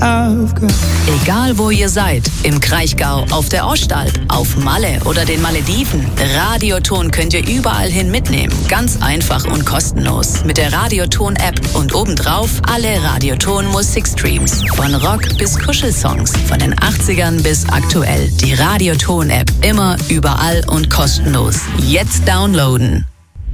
I've got. Egal wo ihr seid, im Kraichgau, auf der Ostalb, auf Malle oder den Malediven, Radioton könnt ihr überall hin mitnehmen. Ganz einfach und kostenlos. Mit der Radioton-App und obendrauf alle Radioton-Musikstreams. Von Rock bis Kuschelsongs, von den 80ern bis aktuell. Die Radioton-App immer, überall und kostenlos. Jetzt downloaden.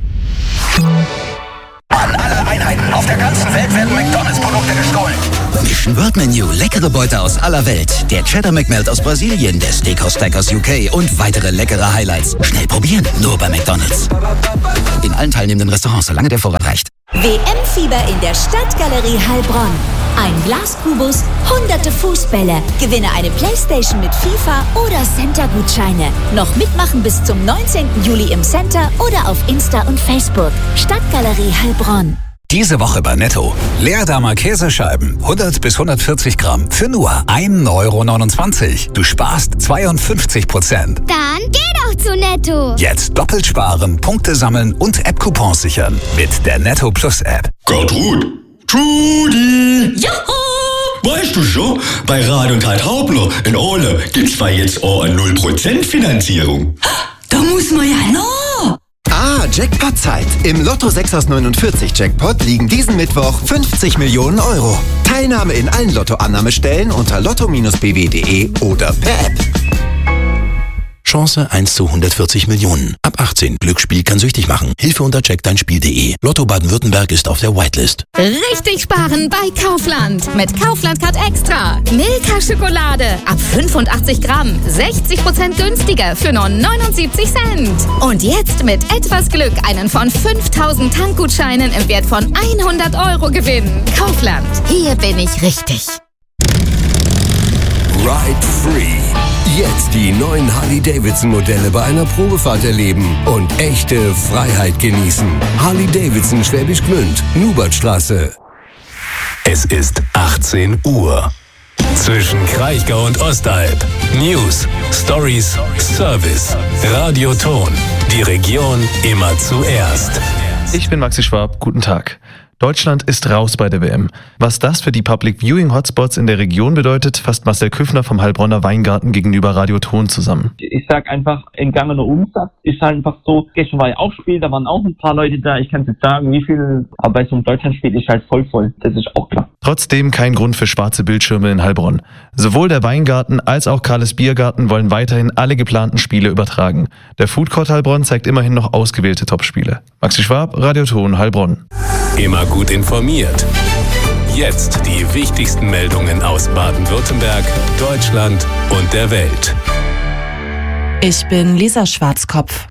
An alle Einheiten auf der ganzen Welt werden McDonalds-Produkte gestohlen. Mission World Menu, leckere Beute aus aller Welt. Der Cheddar McMelt aus Brasilien, der Steakhouse Stack aus UK und weitere leckere Highlights. Schnell probieren, nur bei McDonalds. In allen teilnehmenden Restaurants, solange der Vorrat reicht. WM-Fieber in der Stadtgalerie Heilbronn. Ein Glaskubus, hunderte Fußbälle. Gewinne eine Playstation mit FIFA oder Center-Gutscheine. Noch mitmachen bis zum 19. Juli im Center oder auf Insta und Facebook. Stadtgalerie Heilbronn. Diese Woche bei Netto. Leerdamer Käsescheiben, 100 bis 140 Gramm für nur 1,29 €. Du sparst 52%. Dann geh doch zu Netto. Jetzt doppelt sparen, Punkte sammeln und App-Coupons sichern mit der Netto Plus App. Gertrud! Trudi! Juhu! Weißt du schon, bei Rad und Hauptler in Ole gibt's zwar jetzt auch eine 0% Finanzierung. Da muss man ja noch. Jackpot-Zeit. Im Lotto 6 aus 49 Jackpot liegen diesen Mittwoch 50 Millionen €. Teilnahme in allen Lotto-Annahmestellen unter lotto-bw.de oder per App. Chance 1 zu 140 Millionen. Ab 18. Glücksspiel kann süchtig machen. Hilfe unter checkdeinspiel.de. Lotto Baden-Württemberg ist auf der Whitelist. Richtig sparen bei Kaufland. Mit Kaufland Card Extra. Milka Schokolade. Ab 85 Gramm. 60% günstiger für nur 79 Cent. Und jetzt mit etwas Glück einen von 5000 Tankgutscheinen im Wert von 100 € gewinnen. Kaufland. Hier bin ich richtig. Ride Free. Jetzt die neuen Harley-Davidson-Modelle bei einer Probefahrt erleben und echte Freiheit genießen. Harley-Davidson Schwäbisch Gmünd, Nubertstraße. Es ist 18 Uhr. Zwischen Kraichgau und Ostalb. News, Stories, Service. Radioton. Die Region immer zuerst. Ich bin Maxi Schwab. Guten Tag. Deutschland ist raus bei der WM. Was das für die Public Viewing Hotspots in der Region bedeutet, fasst Marcel Küffner vom Heilbronner Weingarten gegenüber Radioton zusammen. Ich sag einfach, entgangener Umsatz ist halt einfach so. Gestern war ja auch Spiel, da waren auch ein paar Leute da. Ich kann nicht sagen, wie viel, aber bei so einem Deutschlandspiel ist halt voll. Das ist auch klar. Trotzdem kein Grund für schwarze Bildschirme in Heilbronn. Sowohl der Weingarten als auch Karles Biergarten wollen weiterhin alle geplanten Spiele übertragen. Der Food Court Heilbronn zeigt immerhin noch ausgewählte Topspiele. Maxi Schwab, Radioton Heilbronn. Immer gut informiert. Jetzt die wichtigsten Meldungen aus Baden-Württemberg, Deutschland und der Welt. Ich bin Lisa Schwarzkopf.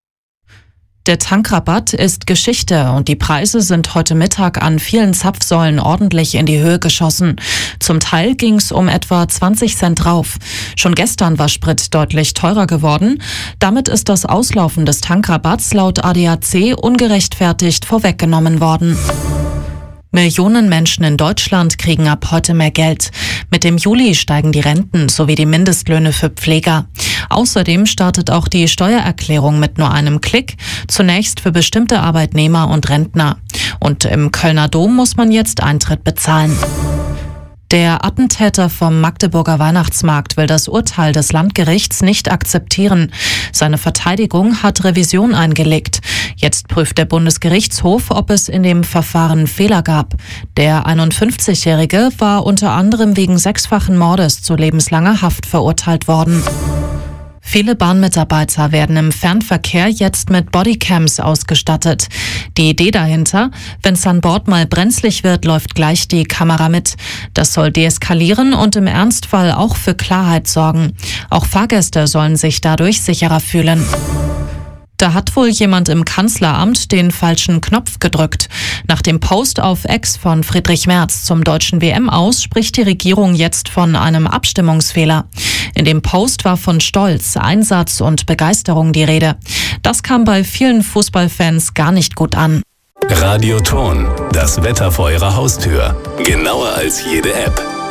Der Tankrabatt ist Geschichte und die Preise sind heute Mittag an vielen Zapfsäulen ordentlich in die Höhe geschossen. Zum Teil ging es um etwa 20 Cent drauf. Schon gestern war Sprit deutlich teurer geworden. Damit ist das Auslaufen des Tankrabatts laut ADAC ungerechtfertigt vorweggenommen worden. Millionen Menschen in Deutschland kriegen ab heute mehr Geld. Mit dem Juli steigen die Renten sowie die Mindestlöhne für Pfleger. Außerdem startet auch die Steuererklärung mit nur einem Klick, zunächst für bestimmte Arbeitnehmer und Rentner. Und im Kölner Dom muss man jetzt Eintritt bezahlen. Der Attentäter vom Magdeburger Weihnachtsmarkt will das Urteil des Landgerichts nicht akzeptieren. Seine Verteidigung hat Revision eingelegt. Jetzt prüft der Bundesgerichtshof, ob es in dem Verfahren Fehler gab. Der 51-Jährige war unter anderem wegen 6-fachen Mordes zu lebenslanger Haft verurteilt worden. Viele Bahnmitarbeiter werden im Fernverkehr jetzt mit Bodycams ausgestattet. Die Idee dahinter, wenn es an Bord mal brenzlig wird, läuft gleich die Kamera mit. Das soll deeskalieren und im Ernstfall auch für Klarheit sorgen. Auch Fahrgäste sollen sich dadurch sicherer fühlen. Da hat wohl jemand im Kanzleramt den falschen Knopf gedrückt. Nach dem Post auf X von Friedrich Merz zum deutschen WM-Aus spricht die Regierung jetzt von einem Abstimmungsfehler. In dem Post war von Stolz, Einsatz und Begeisterung die Rede. Das kam bei vielen Fußballfans gar nicht gut an. Radioton, das Wetter vor Ihrer Haustür. Genauer als jede App.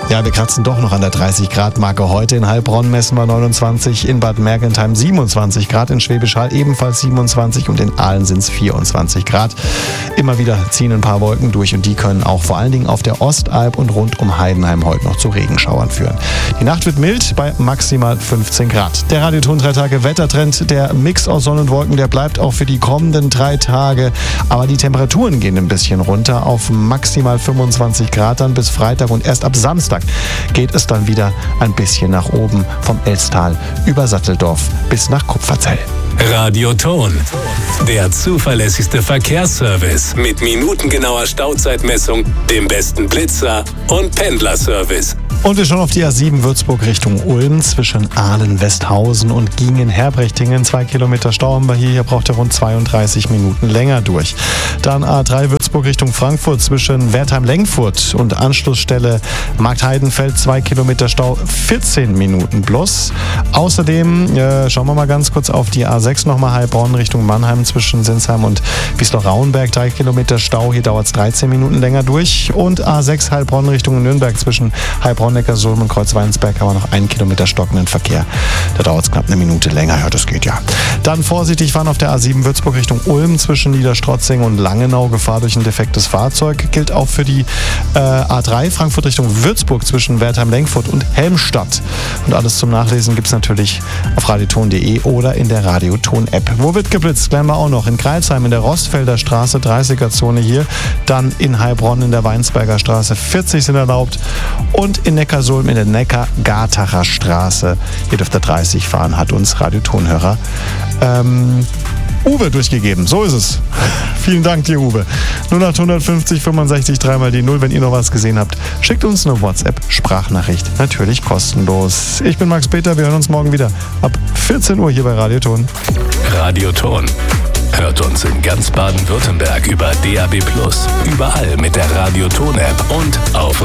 Ja, wir kratzen doch noch an der 30-Grad-Marke. Heute in Heilbronn messen wir 29, in Bad Mergentheim 27 Grad, in Schwäbisch Hall ebenfalls 27 und in Aalen sind es 24 Grad. Immer wieder ziehen ein paar Wolken durch und die können auch vor allen Dingen auf der Ostalb und rund um Heidenheim heute noch zu Regenschauern führen. Die Nacht wird mild bei maximal 15 Grad. Der Radioton 3 Tage Wettertrend, der Mix aus Sonne und Wolken, der bleibt auch für die kommenden 3 Tage. Aber die Temperaturen gehen ein bisschen runter auf maximal 25 Grad dann bis Freitag und erst ab Samstag geht es dann wieder ein bisschen nach oben vom Elstal über Satteldorf bis nach Kupferzell. Radioton, der zuverlässigste Verkehrsservice mit minutengenauer Stauzeitmessung, dem besten Blitzer und Pendlerservice. Und wir schauen auf die A7 Würzburg Richtung Ulm zwischen Ahlen-Westhausen und Gingen-Herbrechtingen. 2 Kilometer Stau haben wir hier. Hier braucht er rund 32 Minuten länger durch. Dann A3 Würzburg Richtung Frankfurt zwischen Wertheim-Lengfurt und Anschlussstelle Marktheidenfeld. 2 Kilometer Stau, 14 Minuten plus. Außerdem schauen wir mal ganz kurz auf die A6 nochmal Heilbronn Richtung Mannheim zwischen Sinsheim und Wiesloch-Rauenberg. 3 Kilometer Stau, hier dauert es 13 Minuten länger durch. Und A6 Heilbronn Richtung Nürnberg zwischen Heilbronn, Neckarsulm und Kreuzweinsberg haben wir noch 1 Kilometer stockenden Verkehr. Da dauert es knapp eine Minute länger. Ja, das geht ja. Dann vorsichtig fahren auf der A7 Würzburg Richtung Ulm zwischen Niederstrotzing und Langenau. Gefahr durch ein defektes Fahrzeug. Gilt auch für die A3 Frankfurt Richtung Würzburg zwischen Wertheim-Lengfurt und Helmstadt. Und alles zum Nachlesen gibt es natürlich auf radioton.de oder in der Radioton-App. Wo wird geblitzt? Klären wir auch noch. In Kreilsheim in der Rostfelder Straße, 30er-Zone hier. Dann in Heilbronn in der Weinsberger Straße, 40 sind erlaubt. Und in Neckarsulm in der Neckar-Gartacher Straße. Hier dürft ihr 30 fahren, hat uns Radiotonhörer Uwe durchgegeben. So ist es. Vielen Dank dir, Uwe. 0850 65 3 die 0. Wenn ihr noch was gesehen habt, schickt uns eine WhatsApp-Sprachnachricht. Natürlich kostenlos. Ich bin Max Peter. Wir hören uns morgen wieder ab 14 Uhr hier bei Radioton. Radioton. Hört uns in ganz Baden-Württemberg über DAB+, überall mit der Radioton-App und auf